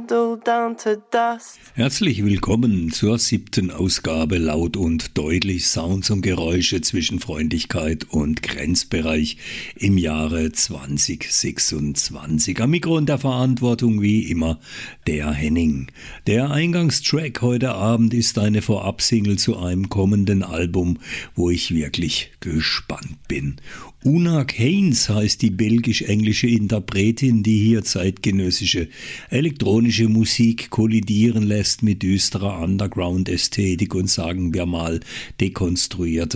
crumble down to dust. Herzlich willkommen zur 7. Ausgabe Laut und Deutlich, Sounds und Geräusche zwischen Freundlichkeit und Grenzbereich im Jahre 2026. Am Mikro und der Verantwortung wie immer der Henning. Der Eingangstrack heute Abend ist eine Vorabsingle zu einem kommenden Album, wo ich wirklich gespannt bin. Una Keynes heißt die belgisch-englische Interpretin, die hier zeitgenössische elektronische Musik kollidieren lässt mit düsterer Underground-Ästhetik und sagen wir mal dekonstruierter